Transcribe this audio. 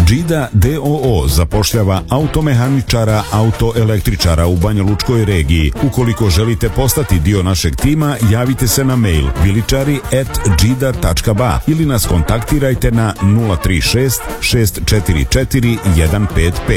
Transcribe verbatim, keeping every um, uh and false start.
Džida D O O zapošljava automehaničara, autoelektričara u banjalučkoj regiji. Ukoliko želite postati dio našeg tima, javite se na mail viličari at džida tačka ba ili nas kontaktirajte na nula tri šest šest četiri četiri jedan pet pet.